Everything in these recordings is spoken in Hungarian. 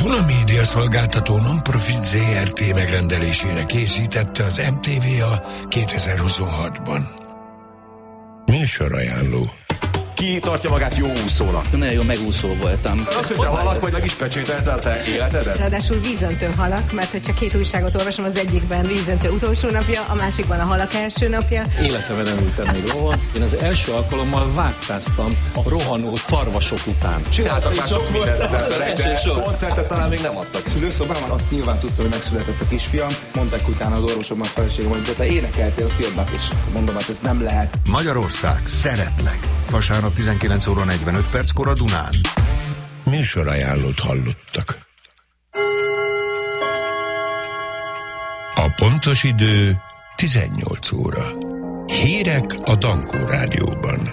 Duna Média szolgáltató non-profit ZRT megrendelésére készítette az MTVA 2026-ban. Műsorajánló. Ki tartja magát jó úszónak? Nagyon jó megúszó voltam. Az, hogy te halak vagy, meg is pecsételte a te életedet? Ráadásul vízöntő halak, mert hogyha 2 újságot olvasom, az egyikben vízöntő utolsó napja, a másikban a halak első napja. Életemben nem ültem még rohan. Én az első alkalommal vágtáztam a rohanó szarvasok után. Csináltak már sok mindent az emberek, de koncertet talán még nem adtak. Szülőszobában azt nyilván tudtam, hogy megszületett a kisfiam. Mondták utána az orvosomban, a feleségem, hogy de te énekeltél a filmben, és mondom, hát ez nem lehet. Magyarország, szeretlek. Vasárnap 19 óra 45 perckor a Dunán. Műsorajánlót hallottak. A pontos idő 18 óra. Hírek a Dankó Rádióban.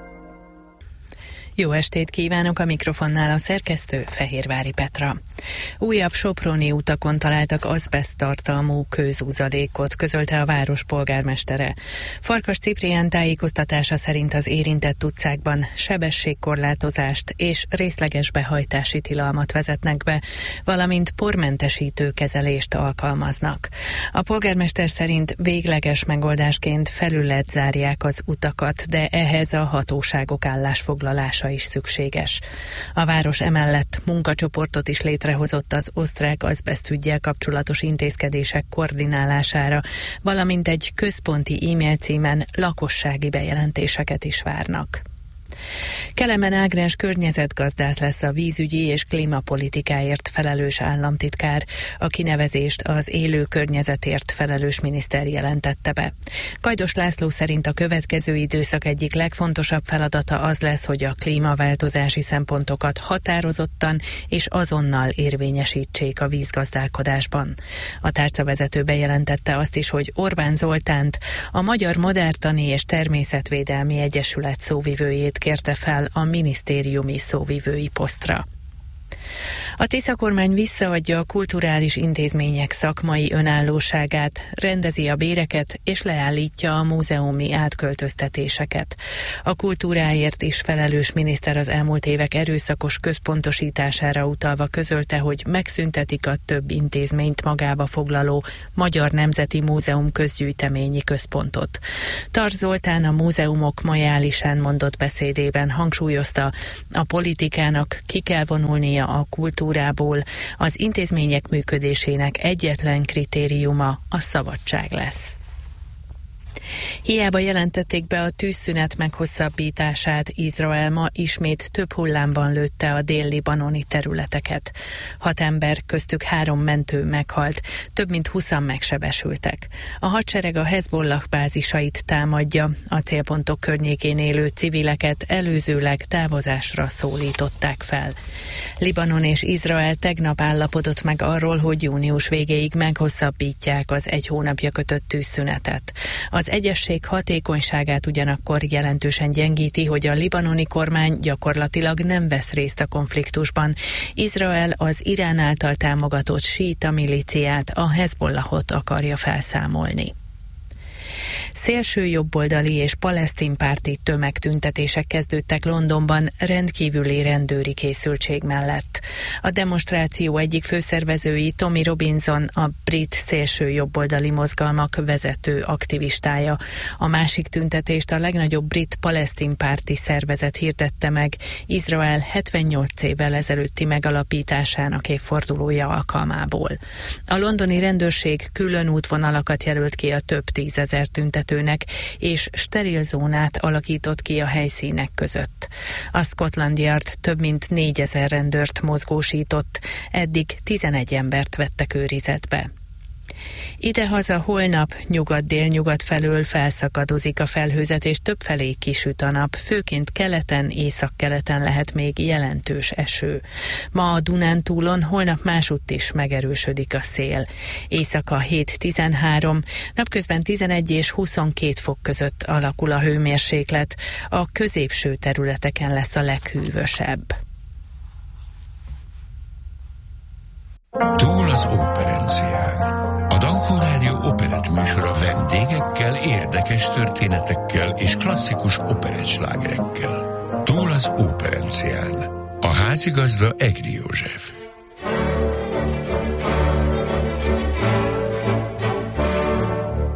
Jó estét kívánok, a mikrofonnál a szerkesztő Fehérvári Petra. Újabb soproni utakon találtak azbeszttartalmú kőzúzalékot, közölte a város polgármestere. Farkas Ciprián tájékoztatása szerint az érintett utcákban sebességkorlátozást és részleges behajtási tilalmat vezetnek be, valamint pormentesítő kezelést alkalmaznak. A polgármester szerint végleges megoldásként felület zárják az utakat, de ehhez a hatóságok állásfoglalása is szükséges. A város emellett munkacsoportot is létrehozott az osztrák azbesztüggyel kapcsolatos intézkedések koordinálására, valamint egy központi e-mail címen lakossági bejelentéseket is várnak. Kelemen Ágnes környezetgazdász lesz a vízügyi és klímapolitikáért felelős államtitkár. A kinevezést az élő környezetért felelős miniszter jelentette be. Kajdos László szerint a következő időszak egyik legfontosabb feladata az lesz, hogy a klímaváltozási szempontokat határozottan és azonnal érvényesítsék a vízgazdálkodásban. A tárcavezető bejelentette azt is, hogy Orbán Zoltánt, a Magyar Madártani és Természetvédelmi Egyesület szóvivőjét kérte fel a minisztériumi szóvivői posztra. A Tisza kormány visszaadja a kulturális intézmények szakmai önállóságát, rendezi a béreket és leállítja a múzeumi átköltöztetéseket. A kultúráért is felelős miniszter az elmúlt évek erőszakos központosítására utalva közölte, hogy megszüntetik a több intézményt magába foglaló Magyar Nemzeti Múzeum közgyűjteményi központot. Tar Zoltán a múzeumok majálisán mondott beszédében hangsúlyozta, a politikának ki kell vonulnia a kultúrából, az intézmények működésének egyetlen kritériuma a szabadság lesz. Hiába jelentették be a tűzszünet meghosszabbítását, Izrael ma ismét több hullámban lőtte a dél-libanoni területeket. 6 ember, köztük 3 mentő meghalt, több mint 20-an megsebesültek. A hadsereg a Hezbollah bázisait támadja, a célpontok környékén élő civileket előzőleg távozásra szólították fel. Libanon és Izrael tegnap állapodott meg arról, hogy június végéig meghosszabbítják az 1 hónapja kötött tűzszünetet. Az egyezség hatékonyságát ugyanakkor jelentősen gyengíti, hogy a libanoni kormány gyakorlatilag nem vesz részt a konfliktusban. Izrael az Irán által támogatott síita milíciát, a Hezbollahot akarja felszámolni. Szélső jobboldali és palesztinpárti tömegtüntetések kezdődtek Londonban rendkívüli rendőri készültség mellett. A demonstráció egyik főszervezői, Tommy Robinson, a brit szélső jobboldali mozgalmak vezető aktivistája. A másik tüntetést a legnagyobb brit palesztinpárti szervezet hirdette meg Izrael 78 évvel ezelőtti megalapításának évfordulója alkalmából. A londoni rendőrség külön útvonalakat jelölt ki a több 10 000 tüntetőnek, és steril zónát alakított ki a helyszínek között. A Scotland Yard több mint 4000 rendőrt mozgósított, eddig 11 embert vettek őrizetbe. Idehaza holnap nyugat-délnyugat felől felszakadozik a felhőzet, és többfelé kisüt a nap, főként keleten, északkeleten lehet még jelentős eső. Ma a Dunántúlon, holnap másutt is megerősödik a szél. Éjszaka 7-13, napközben 11 és 22 fok között alakul a hőmérséklet, a középső területeken lesz a leghűvösebb. Túl az operencián. A Dankó Rádió operett műsora vendégekkel, érdekes történetekkel és klasszikus operettslágerekkel. Túl az operencián. A házigazda Egri József.